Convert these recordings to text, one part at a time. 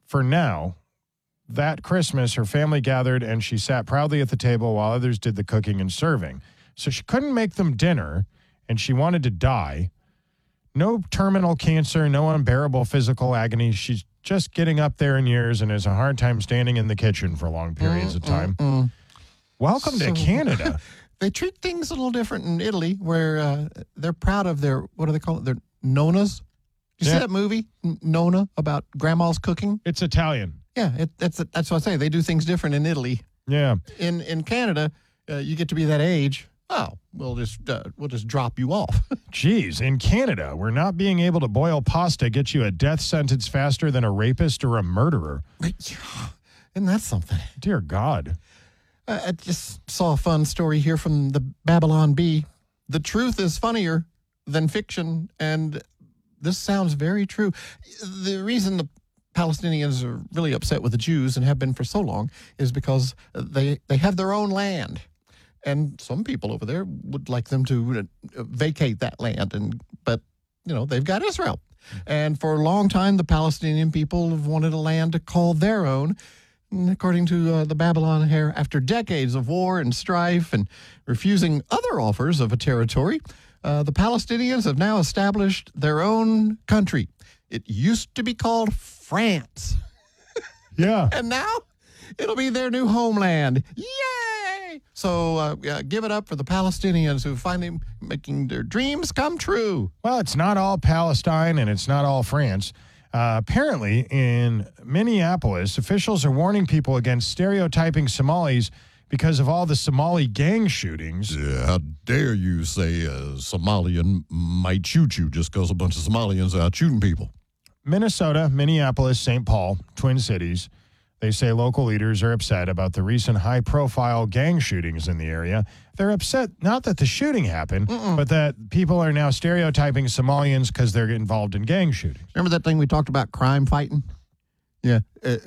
for now. That Christmas, her family gathered and she sat proudly at the table while others did the cooking and serving. So she couldn't make them dinner, and she wanted to die. No terminal cancer, no unbearable physical agony. She's just getting up there in years and has a hard time standing in the kitchen for long periods of time. Welcome to Canada. They treat things a little different in Italy, where they're proud of their, what do they call it? Their nonas. You see that movie, Nona, about grandma's cooking? It's Italian. Yeah, that's what I say. They do things different in Italy. Yeah. In Canada, you get to be that age. Oh, we'll just drop you off. Geez, in Canada, where not being able to boil pasta gets you a death sentence faster than a rapist or a murderer. Isn't that something? Dear God. I just saw a fun story here from the Babylon Bee. The truth is funnier than fiction, and this sounds very true. The reason the Palestinians are really upset with the Jews and have been for so long is because they have their own land. And some people over there would like them to vacate that land. But, they've got Israel. And for a long time, the Palestinian people have wanted a land to call their own. And according to the Babylon here, after decades of war and strife and refusing other offers of a territory, the Palestinians have now established their own country. It used to be called France. Yeah. And now it'll be their new homeland. Yay! So give it up for the Palestinians who are finally making their dreams come true. Well, it's not all Palestine and it's not all France. Apparently, in Minneapolis, officials are warning people against stereotyping Somalis because of all the Somali gang shootings. Yeah, how dare you say a Somalian might shoot you just because a bunch of Somalians are out shooting people. Minnesota, Minneapolis, St. Paul, Twin Cities. They say local leaders are upset about the recent high-profile gang shootings in the area. They're upset not that the shooting happened, but that people are now stereotyping Somalians because they're involved in gang shootings. Remember that thing we talked about, crime fighting? Yeah.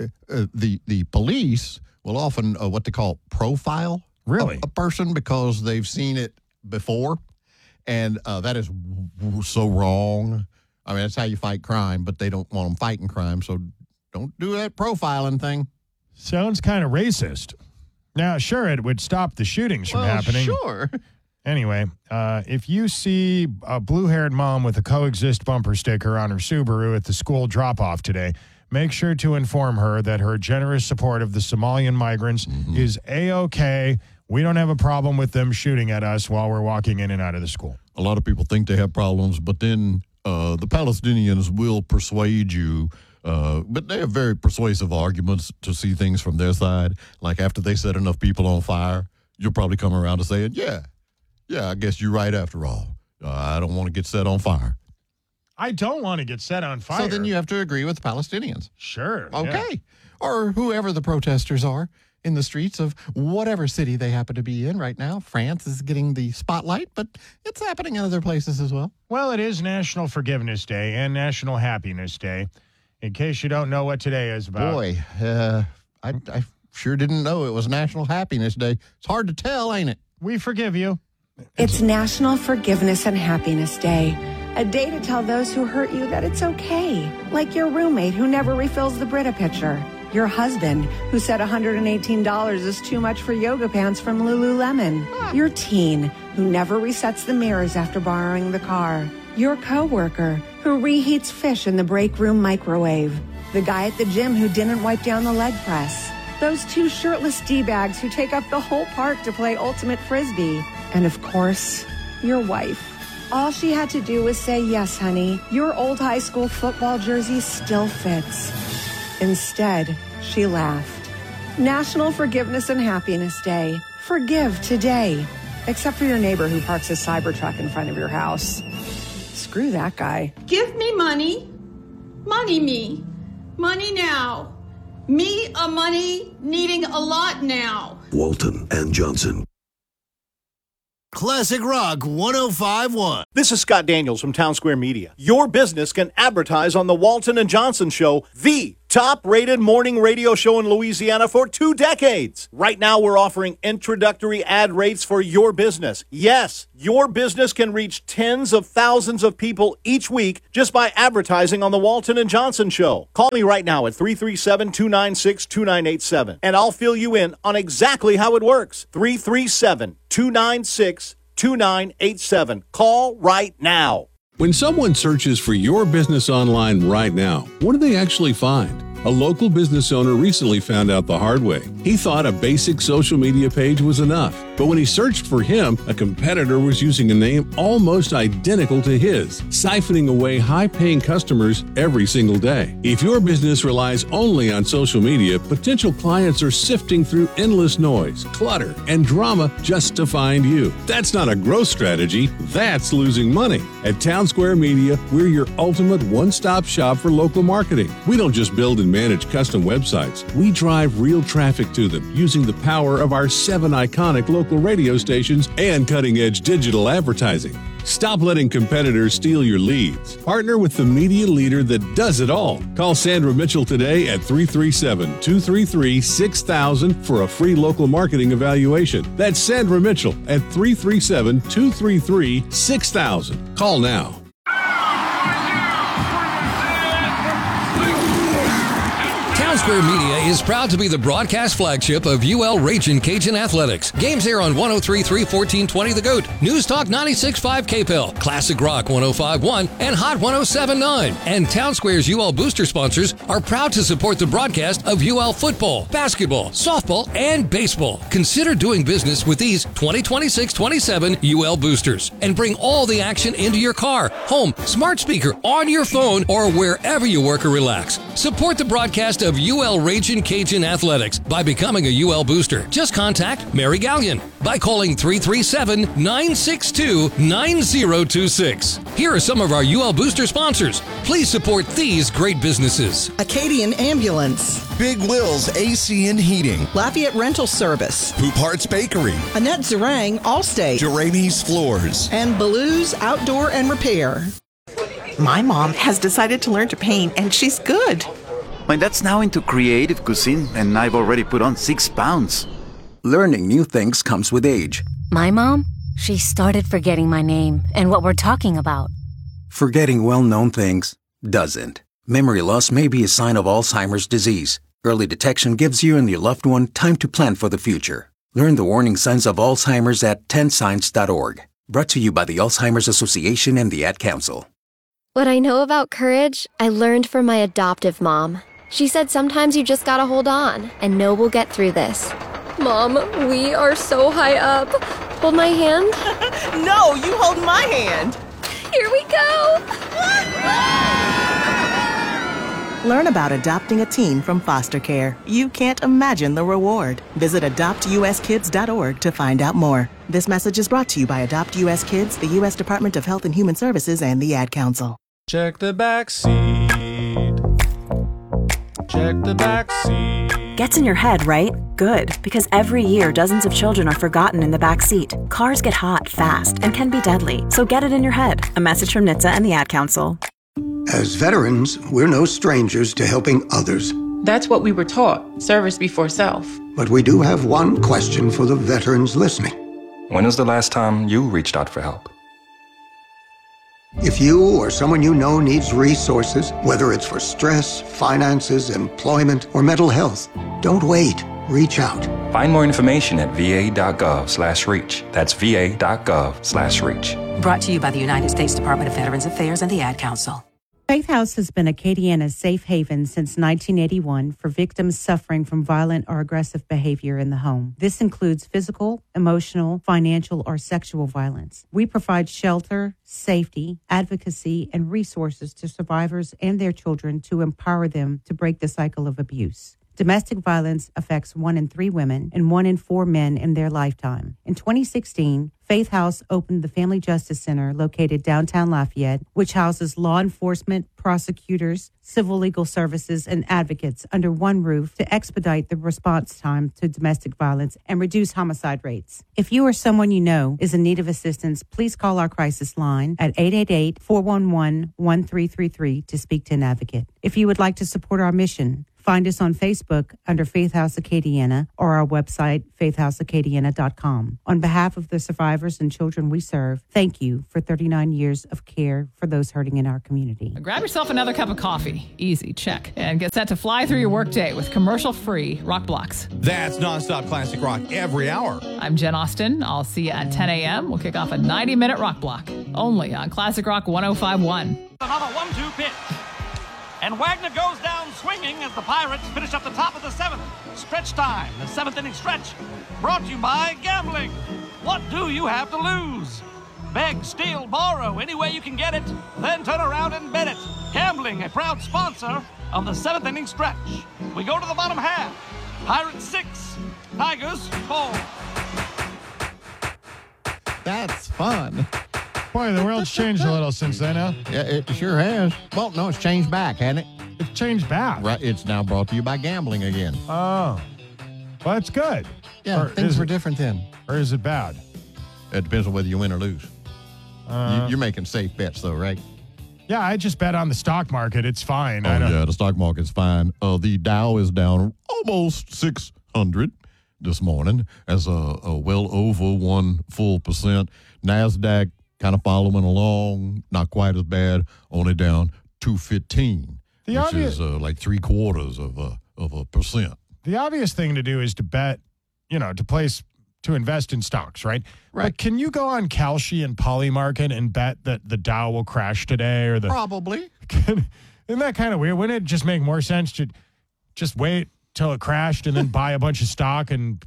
The police will often, what they call profile a person because they've seen it before. And that is so wrong. I mean, that's how you fight crime, but they don't want them fighting crime, so don't do that profiling thing. Sounds kind of racist. Now, sure, it would stop the shootings from happening. Sure. Anyway, if you see a blue-haired mom with a coexist bumper sticker on her Subaru at the school drop-off today, make sure to inform her that her generous support of the Somalian migrants is A-OK. We don't have a problem with them shooting at us while we're walking in and out of the school. A lot of people think they have problems, but then the Palestinians will persuade you. But they have very persuasive arguments to see things from their side. Like after they set enough people on fire, you'll probably come around to saying, yeah, I guess you're right after all. I don't want to get set on fire. I don't want to get set on fire. So then you have to agree with the Palestinians. Sure. Okay. Yeah. Or whoever the protesters are in the streets of whatever city they happen to be in right now. France is getting the spotlight, but it's happening in other places as well. Well, it is National Forgiveness Day and National Happiness Day. In case you don't know what today is about. Boy, I sure didn't know it was National Happiness Day. It's hard to tell, ain't it? We forgive you. It's National Forgiveness and Happiness Day. A day to tell those who hurt you that it's okay. Like your roommate who never refills the Brita pitcher. Your husband who said $118 is too much for yoga pants from Lululemon. Your teen who never resets the mirrors after borrowing the car. Your coworker who reheats fish in the break room microwave. The guy at the gym who didn't wipe down the leg press. Those two shirtless D-bags who take up the whole park to play ultimate frisbee. And of course, your wife. All she had to do was say, yes, honey, your old high school football jersey still fits. Instead, she laughed. National Forgiveness and Happiness Day. Forgive today. Except for your neighbor who parks his Cybertruck in front of your house. Screw that guy. Give me money. Money me. Money now. Me a money needing a lot now. Walton and Johnson. Classic Rock 105.1. This is Scott Daniels from Town Square Media. Your business can advertise on the Walton and Johnson Show, the Top-rated morning radio show in Louisiana for 2 decades. Right now, we're offering introductory ad rates for your business. Yes, your business can reach tens of thousands of people each week just by advertising on the Walton and Johnson Show. Call me right now at 337-296-2987, and I'll fill you in on exactly how it works. 337-296-2987. Call right now. When someone searches for your business online right now, what do they actually find? A local business owner recently found out the hard way. He thought a basic social media page was enough, but when he searched for him, a competitor was using a name almost identical to his, siphoning away high-paying customers every single day. If your business relies only on social media, potential clients are sifting through endless noise, clutter, and drama just to find you. That's not a growth strategy, that's losing money. At Town Square Media, we're your ultimate one-stop shop for local marketing. We don't just build and manage custom websites. We drive real traffic to them using the power of our 7 iconic local radio stations and cutting-edge digital advertising. Stop letting competitors steal your leads. Partner with the media leader that does it all. Call Sandra Mitchell today at 337-233-6000 for a free local marketing evaluation. That's Sandra Mitchell at 337-233-6000. Call now. Town Square Media is proud to be the broadcast flagship of UL Ragin' Cajun Athletics. Games air on 103.3 1420 The Goat, News Talk 96.5 KPEL, Classic Rock 105.1, and Hot 107.9. And Town Square's UL Booster sponsors are proud to support the broadcast of UL football, basketball, softball, and baseball. Consider doing business with these 2026-27 UL Boosters and bring all the action into your car, home, smart speaker, on your phone, or wherever you work or relax. Support the broadcast of UL Ragin' Cajun Athletics by becoming a UL Booster. Just contact Mary Gallion by calling 337-962-9026. Here are some of our UL Booster sponsors. Please support these great businesses. Acadian Ambulance, Big Will's AC and Heating, Lafayette Rental Service, Poop Hearts Bakery, Annette Zarang, Allstate, Jeremy's Floors, and Baloo's Outdoor and Repair. My mom has decided to learn to paint, and she's good. My dad's now into creative cuisine, and I've already put on 6 pounds. Learning new things comes with age. My mom, she started forgetting my name and what we're talking about. Forgetting well-known things doesn't. Memory loss may be a sign of Alzheimer's disease. Early detection gives you and your loved one time to plan for the future. Learn the warning signs of Alzheimer's at 10signs.org. Brought to you by the Alzheimer's Association and the Ad Council. What I know about courage, I learned from my adoptive mom. She said sometimes you just gotta hold on and know we'll get through this. Mom, we are so high up. Hold my hand. No, you hold my hand. Here we go. Learn about adopting a teen from foster care. You can't imagine the reward. Visit adoptuskids.org to find out more. This message is brought to you by Adopt US Kids, the U.S. Department of Health and Human Services, and the Ad Council. Check the back seat. Check the back seat. Gets in your head, right? Good, because every year dozens of children are forgotten in the back seat. Cars get hot fast and can be deadly, so get it in your head. A message from NHTSA and the Ad Council. As veterans, we're no strangers to helping others. That's what we were taught, service before self. But we do have one question for the veterans listening. When was the last time you reached out for help? If you or someone you know needs resources, whether it's for stress, finances, employment, or mental health, don't wait. Reach out. Find more information at va.gov/reach. That's va.gov/reach. Brought to you by the United States Department of Veterans Affairs and the Ad Council. Faith House has been Acadiana's safe haven since 1981 for victims suffering from violent or aggressive behavior in the home. This includes physical, emotional, financial, or sexual violence. We provide shelter, safety, advocacy, and resources to survivors and their children to empower them to break the cycle of abuse. Domestic violence affects 1 in 3 women and 1 in 4 men in their lifetime. In 2016, Faith House opened the Family Justice Center located downtown Lafayette, which houses law enforcement, prosecutors, civil legal services, and advocates under one roof to expedite the response time to domestic violence and reduce homicide rates. If you or someone you know is in need of assistance, please call our crisis line at 888-411-1333 to speak to an advocate. If you would like to support our mission, find us on Facebook under Faith House Acadiana or our website, faithhouseacadiana.com. On behalf of the survivors and children we serve, thank you for 39 years of care for those hurting in our community. Grab yourself another cup of coffee. Easy, check. And get set to fly through your workday with commercial-free rock blocks. That's nonstop classic rock every hour. I'm Jen Austen. I'll see you at 10 a.m. We'll kick off a 90-minute rock block, only on Classic Rock 105.1. Another 1-2 pitch. And Wagner goes down swinging as the Pirates finish up the top of the 7th. Stretch time, the 7th inning stretch. Brought to you by gambling. What do you have to lose? Beg, steal, borrow any way you can get it, then turn around and bet it. Gambling, a proud sponsor of the 7th inning stretch. We go to the bottom half. Pirates 6, Tigers 4. That's fun. Boy, the world's changed a little since then, huh? Yeah, it sure has. Well, no, it's changed back, hasn't it? It's changed back. Right, it's now brought to you by gambling again. Oh. Well, that's good. Yeah, things were different then. Or is it bad? It depends on whether you win or lose. You're making safe bets, though, right? Yeah, I just bet on the stock market. It's fine. Yeah, the stock market's fine. The Dow is down almost 600 this morning. As well over 1% NASDAQ kind of following along, not quite as bad, only down 215, which is like 0.75%. The obvious thing to do is to bet, to invest in stocks, right? Right. But can you go on Kalshi and Polymarket and bet that the Dow will crash today? Or Probably. Isn't that kind of weird? Wouldn't it just make more sense to just wait till it crashed and then buy a bunch of stock and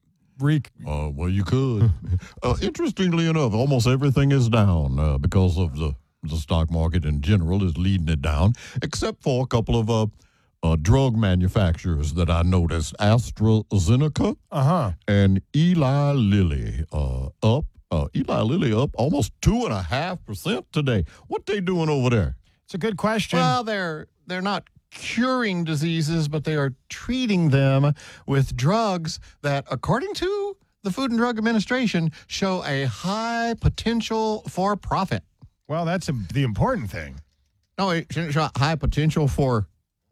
well, you could. Interestingly enough, almost everything is down because of the stock market in general is leading it down, except for a couple of drug manufacturers that I noticed, AstraZeneca and Eli Lilly up. Eli Lilly up almost 2.5% today. What they doing over there? It's a good question. Well, they're not curing diseases, but they are treating them with drugs that, according to the Food and Drug Administration, show a high potential for profit. Well, that's the important thing. No, it shouldn't show high potential for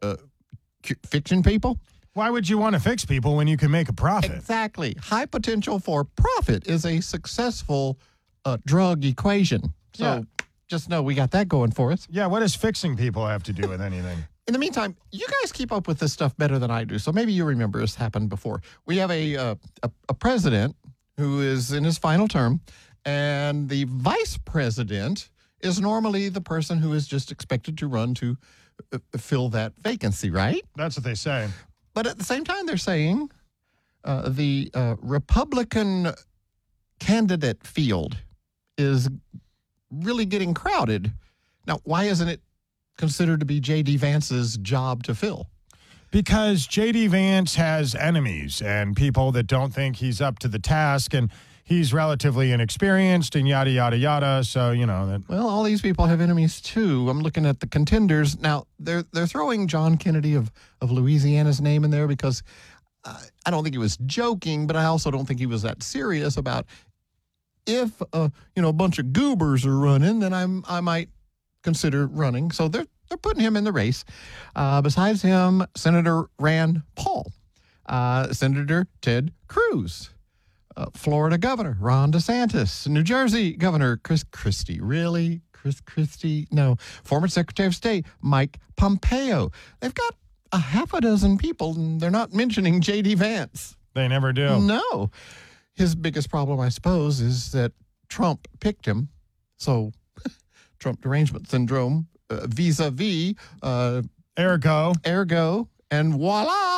fixing people. Why would you want to fix people when you can make a profit? Exactly. High potential for profit is a successful drug equation. So just know we got that going for us. Yeah, what does fixing people have to do with anything? In the meantime, you guys keep up with this stuff better than I do, so maybe you remember this happened before. We have a president who is in his final term, and the vice president is normally the person who is just expected to run to fill that vacancy, right? That's what they say. But at the same time, they're saying the Republican candidate field is really getting crowded. Now, why isn't it considered to be J.D. Vance's job to fill? Because J.D. Vance has enemies and people that don't think he's up to the task, and he's relatively inexperienced and yada, yada, yada. So, that. Well, all these people have enemies, too. I'm looking at the contenders. Now, they're throwing John Kennedy of Louisiana's name in there because I don't think he was joking, but I also don't think he was that serious about if, a bunch of goobers are running, then I might consider running. So they're putting him in the race. Besides him, Senator Rand Paul, Senator Ted Cruz, Florida Governor Ron DeSantis, New Jersey Governor Chris Christie. Really? Chris Christie? No. Former Secretary of State Mike Pompeo. They've got a half a dozen people, and they're not mentioning J.D. Vance. They never do. No. His biggest problem, I suppose, is that Trump picked him. So Trump derangement syndrome, vis-a-vis. Ergo, and voila.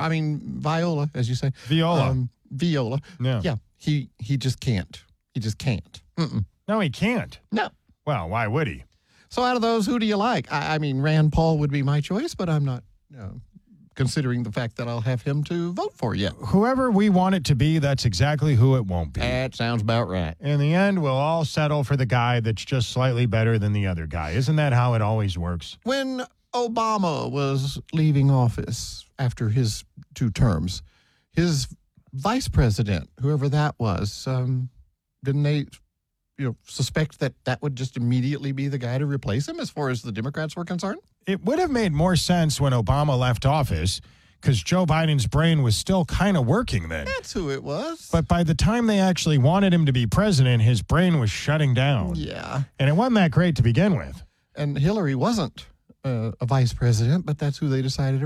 Viola, as you say. Viola. Viola. Yeah. He just can't. He just can't. No, he can't. No. Well, why would he? So out of those, who do you like? I mean, Rand Paul would be my choice, but I'm not considering the fact that I'll have him to vote for yet. Whoever we want it to be, that's exactly who it won't be. That sounds about right. In the end, we'll all settle for the guy that's just slightly better than the other guy. Isn't that how it always works? When Obama was leaving office after his 2 terms, his vice president, whoever that was, didn't they suspect that that would just immediately be the guy to replace him as far as the Democrats were concerned? It would have made more sense when Obama left office because Joe Biden's brain was still kind of working then. That's who it was. But by the time they actually wanted him to be president, his brain was shutting down. Yeah. And it wasn't that great to begin with. And Hillary wasn't a vice president, but that's who they decided to